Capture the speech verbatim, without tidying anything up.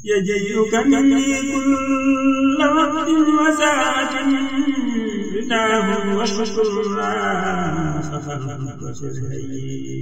يجيئك مني كل وقت وساعة رداه وشكرا فخلق وسرهي